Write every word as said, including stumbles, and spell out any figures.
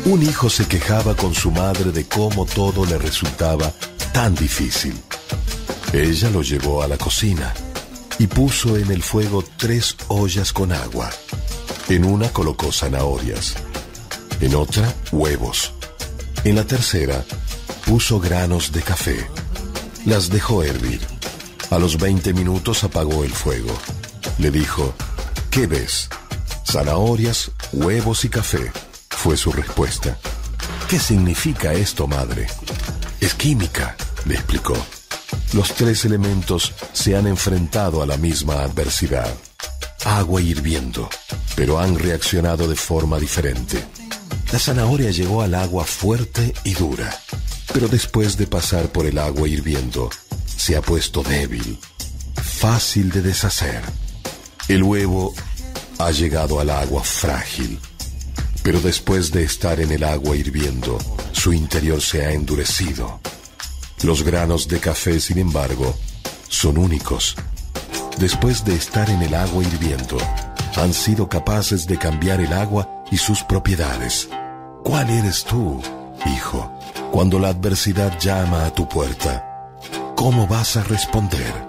Un hijo se quejaba con su madre de cómo todo le resultaba tan difícil. Ella lo llevó a la cocina y puso en el fuego tres ollas con agua. En una colocó zanahorias, en otra huevos. En la tercera puso granos de café. Las dejó hervir. A los veinte minutos apagó el fuego. Le dijo: ¿qué ves? Zanahorias, huevos y café, fue su respuesta. ¿Qué significa esto, madre? Es química, le explicó. Los tres elementos se han enfrentado a la misma adversidad. Agua hirviendo, pero han reaccionado de forma diferente. La zanahoria llegó al agua fuerte y dura, pero después de pasar por el agua hirviendo, se ha puesto débil, fácil de deshacer. El huevo ha llegado al agua frágil, pero después de estar en el agua hirviendo, su interior se ha endurecido. Los granos de café, sin embargo, son únicos. Después de estar en el agua hirviendo, han sido capaces de cambiar el agua y sus propiedades. ¿Cuál eres tú, hijo, cuando la adversidad llama a tu puerta? ¿Cómo vas a responder?